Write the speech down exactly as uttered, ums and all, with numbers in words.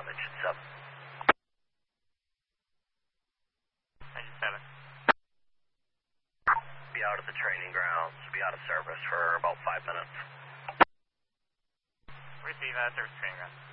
engine seven. Engine seven. Be out at the training grounds, be out of service for about five minutes. Receive uh, service training ground.